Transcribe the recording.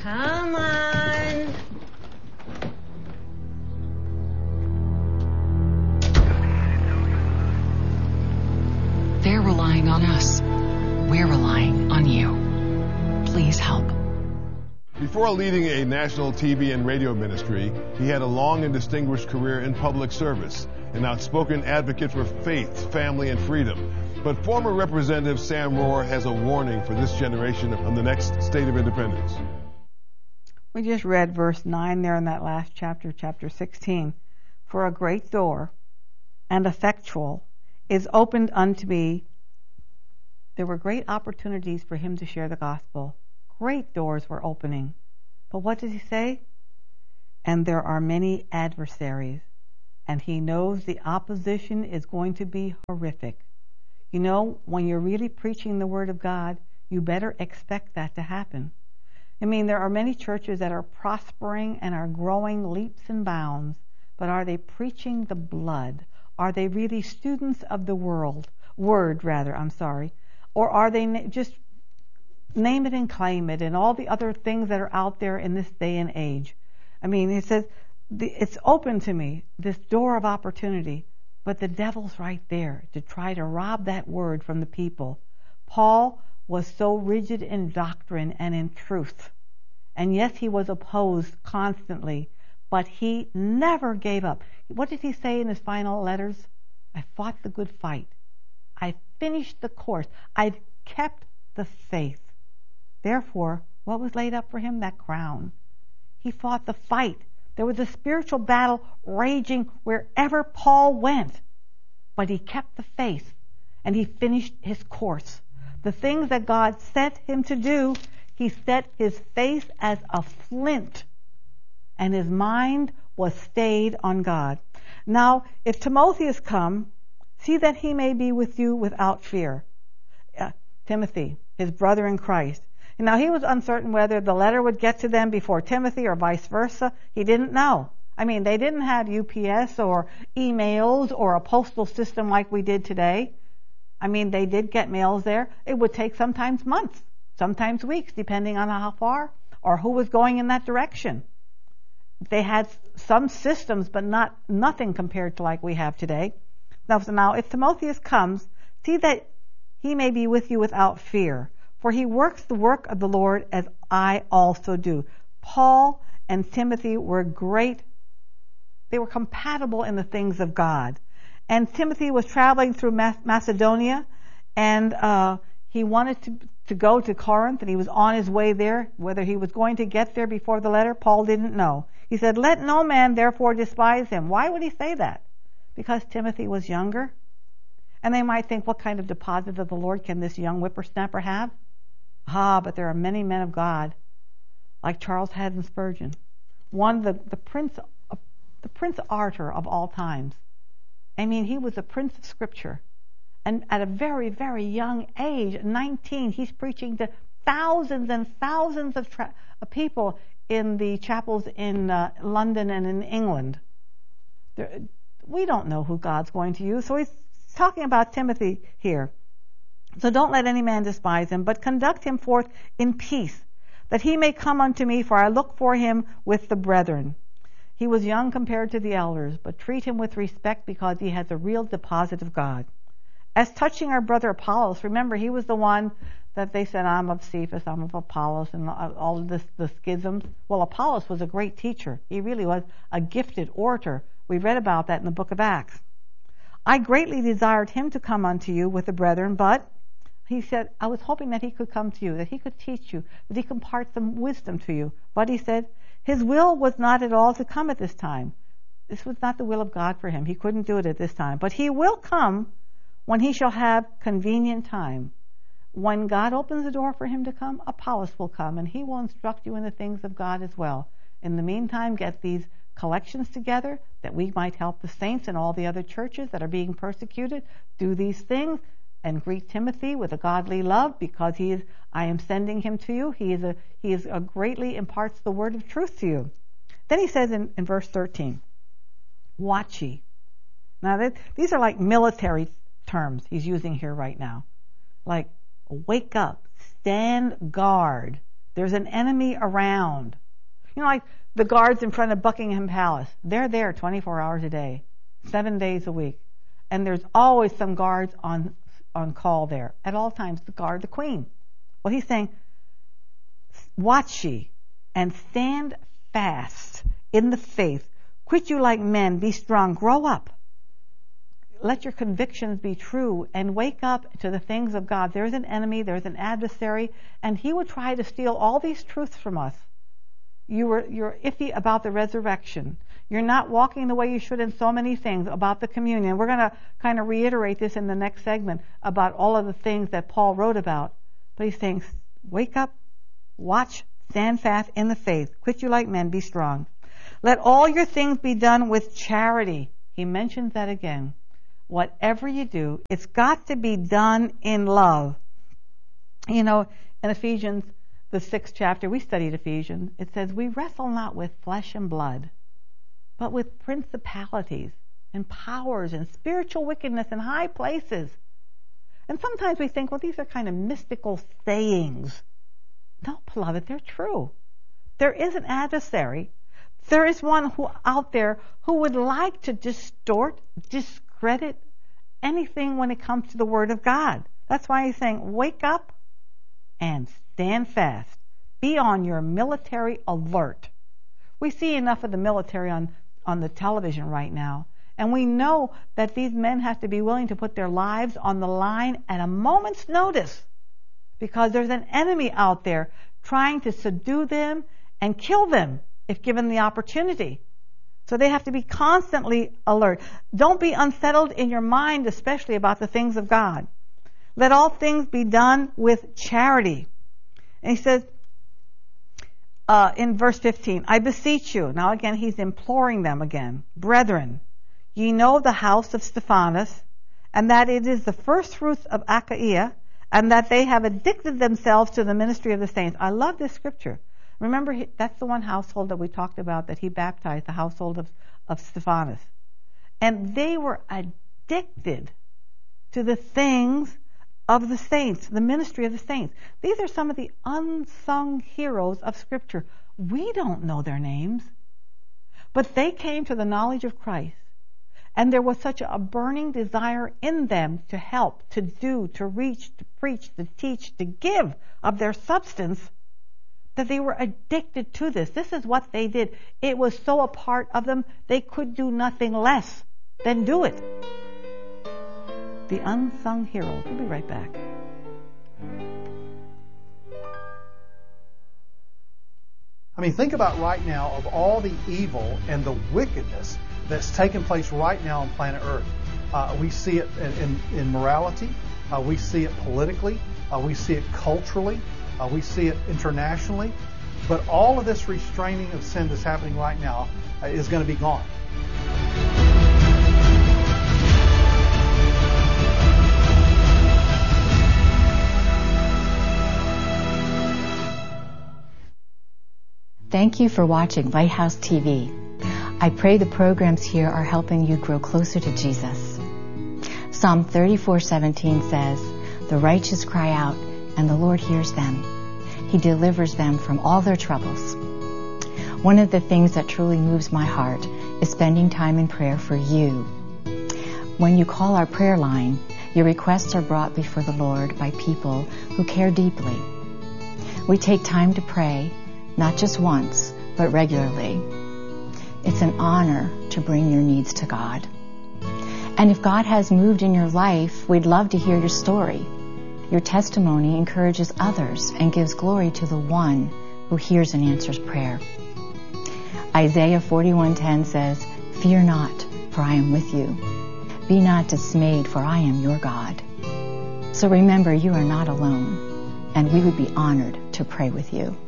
Come on. They're relying on us. We're relying on you. Please help. Before leading a national TV and radio ministry, he had a long and distinguished career in public service, an outspoken advocate for faith, family, and freedom. But former Representative Sam Rohrer has a warning for this generation on the next State of Independence. We just read verse 9 there in that last chapter, chapter 16. For a great door and effectual is opened unto me. There were great opportunities for him to share the gospel. Great doors were opening. But what does he say? And there are many adversaries. And he knows the opposition is going to be horrific. You know, when you're really preaching the Word of God, you better expect that to happen. I mean, there are many churches that are prospering and are growing leaps and bounds, but are they preaching the blood? Are they really students of the word, or are they just name it and claim it and all the other things that are out there in this day and age? I mean, he says, it's open to me, this door of opportunity, but the devil's right there to try to rob that word from the people. Paul was so rigid in doctrine and in truth. And yes, he was opposed constantly, but he never gave up. What did he say in his final letters? I fought the good fight. I finished the course. I've kept the faith. Therefore, what was laid up for him? That crown. He fought the fight. There was a spiritual battle raging wherever Paul went. But he kept the faith, and he finished his course. The things that God set him to do, he set his face as a flint, and his mind was stayed on God. Now, if Timotheus come, see that he may be with you without fear. Timothy, his brother in Christ. Now, he was uncertain whether the letter would get to them before Timothy or vice versa. He didn't know. I mean, they didn't have UPS or emails or a postal system like we did today. I mean, they did get mails there. It would take sometimes months, sometimes weeks, depending on how far or who was going in that direction. They had some systems, but nothing compared to like we have today. Now, if Timotheus comes, see that he may be with you without fear, for he works the work of the Lord as I also do. Paul and Timothy were great. They were compatible in the things of God. And Timothy was traveling through Macedonia, and he wanted to go to Corinth, and he was on his way there. Whether he was going to get there before the letter, Paul didn't know. He said, let no man therefore despise him. Why would he say that? Because Timothy was younger. And they might think, what kind of deposit of the Lord can this young whippersnapper have? But there are many men of God, like Charles Haddon Spurgeon, one the Prince Arthur of all times. I mean, he was a prince of Scripture. And at a very, very young age, 19, he's preaching to thousands and thousands of people in the chapels in London and in England. We don't know who God's going to use. So he's talking about Timothy here. So don't let any man despise him, but conduct him forth in peace, that he may come unto me, for I look for him with the brethren. He was young compared to the elders, but treat him with respect because he has a real deposit of God. As touching our brother Apollos, remember he was the one that they said, I'm of Cephas, I'm of Apollos, and all of the schisms. Well, Apollos was a great teacher. He really was a gifted orator. We read about that in the book of Acts. I greatly desired him to come unto you with the brethren, but he said, I was hoping that he could come to you, that he could teach you, that he could impart some wisdom to you. But he said, his will was not at all to come at this time. This was not the will of God for him. He couldn't do it at this time. But he will come when he shall have convenient time. When God opens the door for him to come, Apollos will come, and he will instruct you in the things of God as well. In the meantime, get these collections together that we might help the saints and all the other churches that are being persecuted. Do these things and greet Timothy with a godly love, because I am sending him to you. He is greatly imparts the word of truth to you. Then he says in verse 13, watch ye. Now these are like military terms he's using here right now. Like, wake up, stand guard, There's an enemy around. You know, like the guards in front of Buckingham Palace. They're there 24 hours a day, 7 days a week. And there's always some guards on call there at all times to guard the Queen. Well, he's saying, watch ye and stand fast in the faith. Quit you like men, be strong, grow up. Let your convictions be true and wake up to the things of God. There's an enemy, there's an adversary, and he would try to steal all these truths from us. You're iffy about the resurrection. You're not walking the way you should in so many things about the communion. We're going to kind of reiterate this in the next segment about all of the things that Paul wrote about. But he's saying, wake up, watch, stand fast in the faith. Quit you like men, be strong. Let all your things be done with charity. He mentions that again. Whatever you do, it's got to be done in love. You know, in Ephesians, the 6th chapter, we studied Ephesians. It says, we wrestle not with flesh and blood, but with principalities and powers and spiritual wickedness in high places. And sometimes we think, well, these are kind of mystical sayings. No, beloved, they're true. There is an adversary. There is one who out there who would like to distort, discredit anything when it comes to the Word of God. That's why he's saying, wake up and stand fast. Be on your military alert. We see enough of the military on the television right now, and we know that these men have to be willing to put their lives on the line at a moment's notice because there's an enemy out there trying to subdue them and kill them if given the opportunity. So they have to be constantly alert. Don't be unsettled in your mind, especially about the things of God. Let all things be done with charity. And he says in verse 15, I beseech you. Now again, he's imploring them again. Brethren, ye know the house of Stephanas, and that it is the first fruits of Achaia, and that they have addicted themselves to the ministry of the saints. I love this scripture. Remember, that's the one household that we talked about that he baptized, the household of Stephanas. And they were addicted to the things of the saints, the ministry of the saints. These are some of the unsung heroes of Scripture. We don't know their names, but they came to the knowledge of Christ. And there was such a burning desire in them to help, to do, to reach, to preach, to teach, to give of their substance, that they were addicted to this. This is what they did. It was so a part of them, they could do nothing less than do it. The unsung heroes. We'll be right back. I mean, think about right now of all the evil and the wickedness that's taking place right now on planet Earth. We see it in morality. We see it politically. We see it culturally. We see it internationally. But all of this restraining of sin that's happening right now is going to be gone. Thank you for watching Lighthouse TV. I pray the programs here are helping you grow closer to Jesus. Psalm 34:17 says, "The righteous cry out, and the Lord hears them. He delivers them from all their troubles." One of the things that truly moves my heart is spending time in prayer for you. When you call our prayer line, your requests are brought before the Lord by people who care deeply. We take time to pray, not just once, but regularly. It's an honor to bring your needs to God. And if God has moved in your life, we'd love to hear your story. Your testimony encourages others and gives glory to the one who hears and answers prayer. Isaiah 41:10 says, "Fear not, for I am with you. Be not dismayed, for I am your God." So remember, you are not alone, and we would be honored to pray with you.